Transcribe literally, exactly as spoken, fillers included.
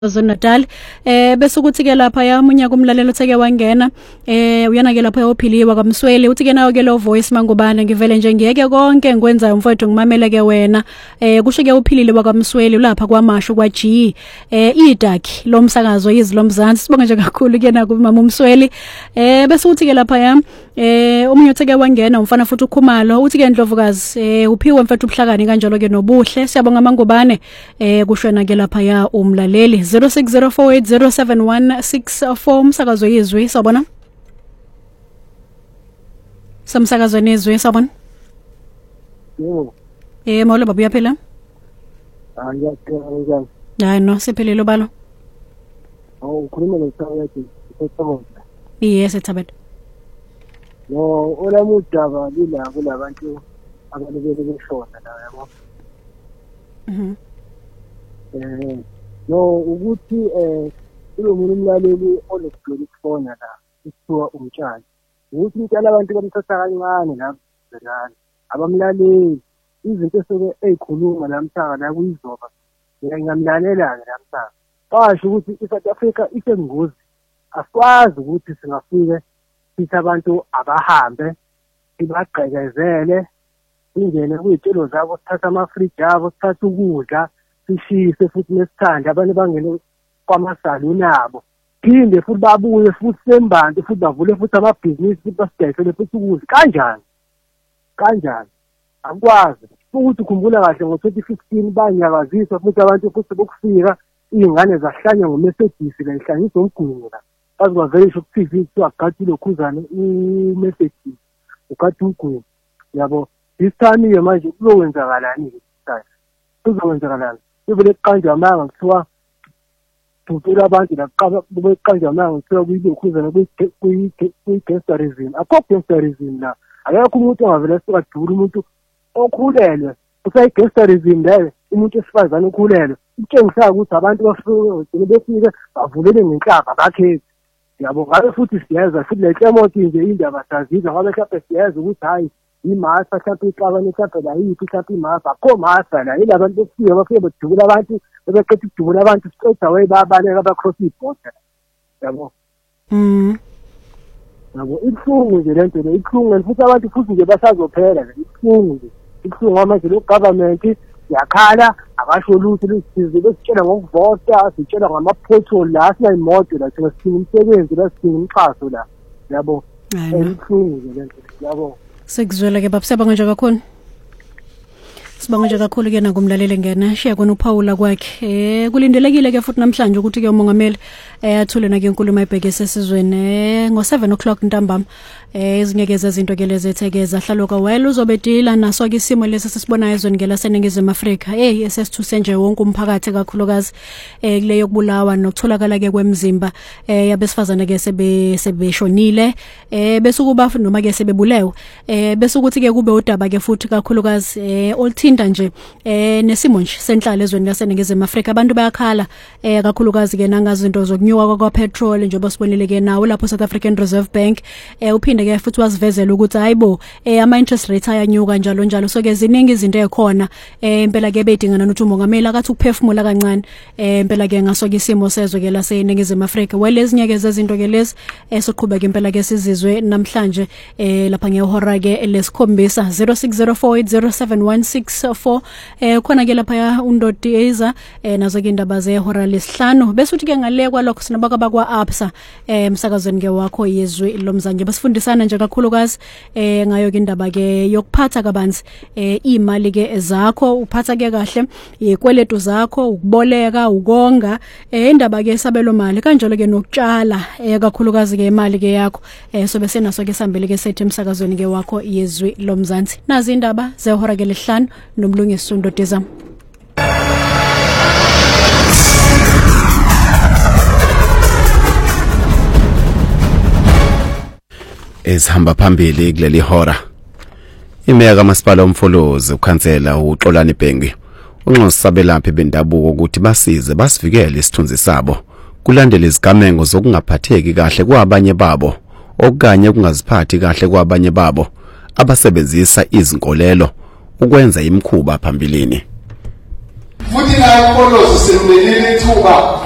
KwaZulu-Natal eh bese ukuthi ke lapha ya umunyaka umlalelo theke wangena eh uyana ke lapha uphiliwa kwaMsweli uthi ke nawo ke lo voice mangubane ngivele nje ngiyeke konke ngikwenza umfowethu ngimamele ke wena eh kusho ke uphilile kwaMsweli lapha kwaMashu kwa G eh idakhi lomsakazo yizilo mzansi sibonga nje kakhulu ke na kumama uMsweli eh bese uthi ke lapha ya eh umunye utheke wangena umfana futhi ukhumalo uthi ke Ndlovukazi eh uphiwe mfethu ubuhlakani kanjalo ke nobuhle siyabonga mangubane eh kushwena ke lapha ya umlaleli zero six zero four eight zero seven one six four umsakazo yizwi sabona samsakazo nezwi sabona yebo eh mawlo babu yaphela ah ngiyaphela hayi no siphelelo balo awu ukhuluma noSaweti eThokoza yes ethabet no olami udaba lila kulabantu abalebele beshona la yabo mhm eh no ukuthi eh lo muntu umlaleli olesicelo ukufona la isithuwa umtshali ukuthi umtshali abantu bamthatha kancane la bhekani abamlaleli izinto esoke ezikhuluma namhlanje la kuyizoba ngingamlalela namhlanje basho ukuthi iSouth Africa isengozi asikwazi ukuthi singafike sithi abantu abahambe sibagqekezele ingene kuyitshelo zabo sithatha ama-fridge abo sithatha ukudla sishise futhi nesithande abantu bangene kwamasaluni abo phinde futhi babuye futhi sembantu futhi bavule futhi amabhizinisi futhi basidayisele futhi ukudla kanjani kanjani akwazi ukuthi ukhumbula kahle ngo-twenty fifteen banyakaziswa futhi abantu futhi bokufika iy'ngane zahlanya ngoMercedes la ihlanyiswa umgwinqa bazi kwavelisha ku-T V kuthiwa gadi lokhuzane i-Mercedes ugadi umgwinqa yabo this time-ke manje kuzowenzakalani-ke sasa kuzokwenzakalani kuvele kuqanjwa amanga kuthiwa dudula abantu laqaba kube kuqanjwa amanga kuthiwa kuyilokhuzana kuyi-gangsterism akho gangsterism la akekho umuntu ongavele suka dura umuntu okhulelwe usayi-gangsterism leyo umuntu esifazane okhulelwe utshengisa ukuthi abantu bafike befike bavulele ngenhlamba bakhethi yabo ngabe futhi siyeza futhi le Clemont nje indaba saziza ngoba mhlawumbe siyeza ukuthi hayi imasa mhlawumbe ixabane mhlawumbe la yiphi mhlawumbe imasa akho masa la yila abantu befike bafike bedubula abantu bebeqeda ukudubula abantu straight away babaleka abacross iborder yabo mhm yabo ibuhlungu nje lento le ibuhlungu futhi abantu futhi nje basazophela nje ibuhlungu nje ibuhlungu ngoba manje lo government yakhala akasho lutho lesize besitshela ngokuvota sitshela ngama-pothole la sinayimoto la thina sidinga umsebenzi la sidinga umxhaso la yabo ibuhlungu nje lento yabo sekuzwela ke baba siyabonga nje kakhulu sibonga nje kakhulu ke nakumlaleli ngena shiya kona uPaula kwakhe eh kulindelekile ke futhi namhlanje ukuthi ke umongameli eh athule na ke inkulumo ayibhekise esizweni ngo seven o'clock ntambama eh izinyekeza izinto ke lezi ethekeza hlaloka wena uzobedila naso ke isimo lesi sisibonayo ezweni ngela seningizimu Afrika hey esesithuse nje wonke umphakathi kakhulukazi eh kuleyo kubulawa nokutholakala ke kwemzimba eh yabesifazana ke sebe sebeshonile eh bese kuba noma ke sebebulewe eh bese ukuthi ke kube udaba ke futhi kakhulukazi eh olthinta nje eh nesimo nje senhlalo ezweni laseningizimu Afrika abantu bayakhala eh kakhulukazi ke nangazinto zokunyuka kwa petrol njengoba sibonile ke nawo lapho South African Reserve Bank eh uphinde ke futhi wasivezela ukuthi hayibo eh ama interest rates ayanyuka njalo njalo so ke ziningi izinto ekhona eh impela ke bedingana nokuthi umongameli akathi ukuphefumula kancane eh impela ke ngaso ke isimo sezwe ke laseningizimu Afrika welezinyeke zezinto ke lezi esiqhubeka impela ke sizizwe namhlanje eh lapha ngehora ke lesikhombisa zero six zero four eight zero seven one six four eh khona ke lapha undodi eza eh nazo ke indaba zehora lesihlanu bese uthi ke ngale kwalokho sinabaka bakwa Absa eh umsakazweni ke wakho yezwi lomzanje basifundisana nje kakhulukazi eh ngayo ke indaba ke yokuphatha kabanzi eh imali ke zakho uphatha ke kahle ikweletu zakho ukuboleka ukonga eh indaba ke sabelo mali kanjalo ke nokutshala eh kakhulukazi ke imali ke yakho eh so bese naso ke sambele ke sethi umsakazweni ke wakho yezwi lomzansi nazi indaba zehora ke lesihlanu nomlungisi undodezama ezihamba phambili kuleli hora imeya kamasipala omfolozi ukhansela uXolani Bhengi unxosabelaphi bendabuko ukuthi basize basivikele isithunzi sabo kulandela izigamengo zokungaphatheki kahle kwabanye babo okanye ukungaziphathi kahle kwabanye babo abasebenzisa izinkolelo ukwenza imikhuba phambilini futhi nayo umfolozi semnelile ithuba